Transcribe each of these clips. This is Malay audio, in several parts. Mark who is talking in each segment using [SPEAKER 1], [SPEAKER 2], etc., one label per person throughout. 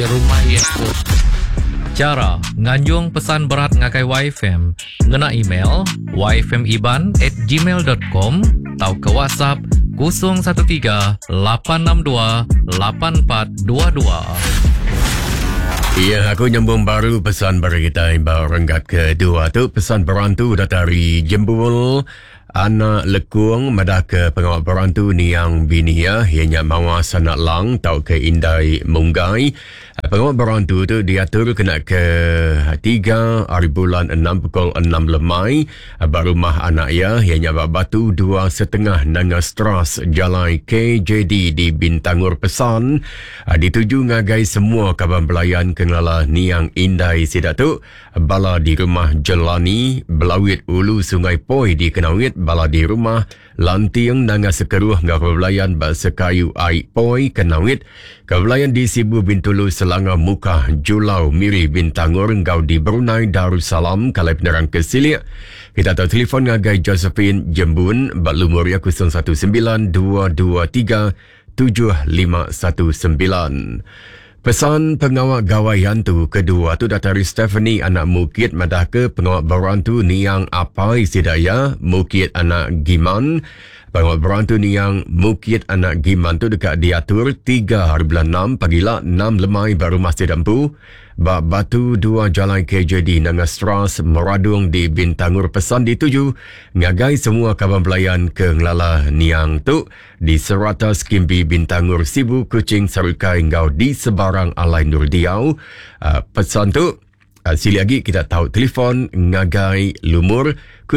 [SPEAKER 1] rumah itu.
[SPEAKER 2] Cara nganjung pesan berat ngakai YFM ngena email yfmiban@gmail.com atau ke WhatsApp 013-862-8422.
[SPEAKER 3] Ya, aku nyambung baru pesan bagi kita renggat kedua tu. Pesan berantu dari Jembul. Anak lekung madah ke pengawal berantu ni yang bini ya. Ianya mawa sanak lang tau ke indai munggai. Pengawal berantu tu diatur kena ke 3 hari bulan 6 pukul 6 lemai. Barumah anak ya. Ianya batu 2.5 nanga stras jalai KJD di Bintangur pesan. Dituju ngagai semua kawan pelayan kenala ni yang indai sidak tu. Bala di rumah Jelani, Belawit Ulu Sungai Poi di Kenawit, bala di rumah Lantiang nanga sekeruh ngapabelayan bahasa kayu Aik Poi Kenawit, kabelayan di Sibu Bintulu Selangor Muka Julau Miri Bintangur ngau di Brunei Darussalam kalai penerang kesilik. Kita tahu telefon ngagai Josephine Jembun bat lumur 019-223-7519. Pesan pengawal gawaian tu kedua tu dari Stephanie anak Mukit madah ke pengawal berantu ni yang apa isi daya Mukit anak Giman. Pengawal berantu ni yang Mukit anak Giman tu dekat diatur 3 hari bulan 6 pagilah 6 lemai baru masih dampu. Batu 2 jalan KJD nanga stras meradung di Bintangur pesan dituju ngagai semua kawan pelayan ke ngelala niang tu di Seratas Kimbi Bintangur Sibu Kuching Sarukai ngau di sebarang alai Nur Diau. Pesan tu sili lagi kita tahu telefon ngagai lumur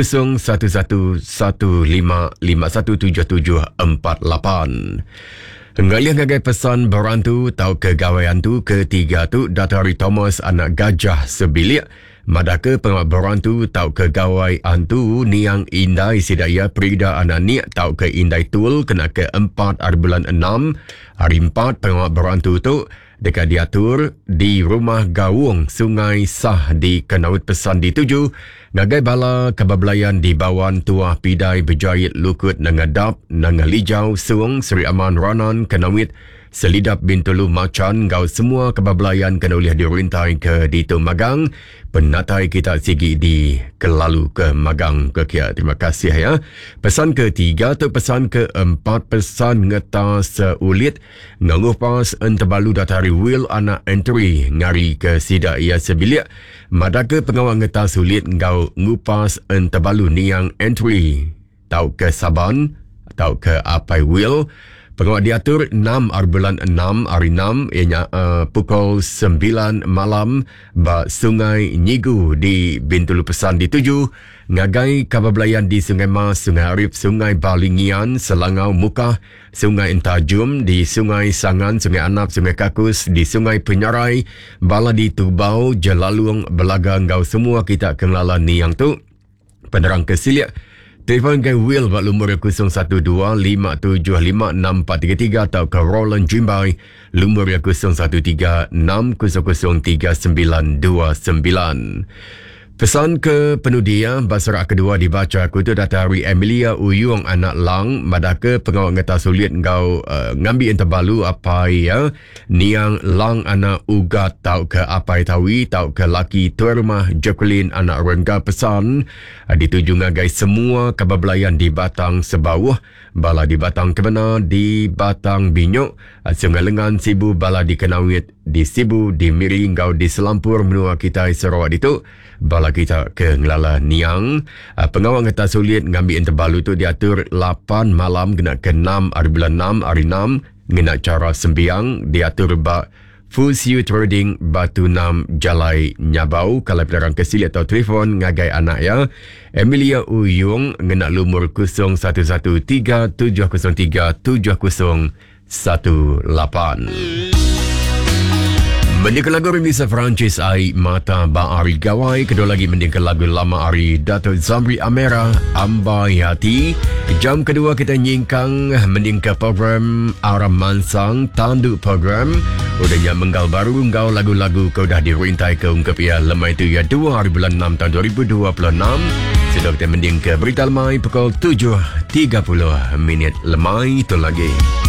[SPEAKER 3] 0115517748. Ngalian ngagai pesan berantu tau kegawaian tu ketiga tu dari Thomas anak Gajah Sebilik. Madaka pengawal berantu tau kegawaian tu ni yang indai sidaya Prida anak ni tau ke indai tul kena ke 4 hari bulan 6. Hari 4 pengawal berantu tu dekat diatur di rumah Gawung Sungai Sah di Kenawit pesan dituju. Ngagai bala kebablayan di Bawan Tuah Pidai Berjayit Lukut Nangadap Nangalijau Suang Seri Aman Ranan Kenawit Selidap Bintulu Macan ngau semua kebablayan kena oleh dirintai ke Dito Magang. Penatai kita sigi di Kelalu ke Magang ke Kia. Terima kasih ya. Pesan ketiga tu pesan keempat pesan ngeta seulit nganguh pas entebalu datari Will anak entry ngari ke Sida ia Sebilik. Madaka pengawal ngeta sulit ngau ngupas entebalu ni yang entry tau ke Saban tau ke Apai Will. Pengawal diatur 6 hari bulan 6 hari 6 ianya pukul 9 malam ba Sungai Nyigu di Bintulu pesan dituju ngagai kabablayan di Sungai Mas, Sungai Arif, Sungai Balingian, Selangau Mukah, Sungai Entajum di Sungai Sangan, Sungai Anap, Sungai Kakus di Sungai Penyarai, bala di Tubau, Jelalung, Belaga ngau semua kita kenala ni yang tu penerang kesilik. Telefon ke Will bat lumur 012-575-6433 atau ke Roland Jimbai lumur 013-600-3929. Pesan ke penudia basara kedua dibaca kutu datari Emilia Uyung anak Lang madaka pengawal ngata sulit ngau ngambil enterbalu apa ya niang Lang anak Ugat tau ke Apai Tawi tau ke laki tuan rumah Jacqueline anak Rengga pesan dituju ngagai semua kebablayan di Batang Sebawah bala di Batang Kemena di Batang Binyuk Sungai Lengan Sibu bala di Kenawit di Sibu di Miri ngau di Selampur menua kita Sarawak itu bala kita ke ngelala niang. Pengawal ngata sulit ngambil enterbalu tu diatur 8 malam kena ke 6 hari bulan 6 hari 6 ngena cara sembiang diatur ba Fusiu Trading Batu 6 Jalai Nyabau kalau penerang kesili atau telefon ngagai anak ya Emilia Uyung ngena lumur 0113-703-7018. Mendingkan lagu remisa Francis Ai Mata Ba'ari Gawai. Kedua lagi mendingkan lagu lama Ari Datuk Zamri Amera Ambai Hati. Jam kedua kita nyingkang mendingkan program Aram Mansang Tanduk program. Udahnya menggal baru ngau lagu-lagu kau dah dirintai ke ungkap ya lemai tu ya 2 hari bulan 6 tahun 2026. Sudah kita mendingkan berita lemai pukul 7.30 lemai tu lagi.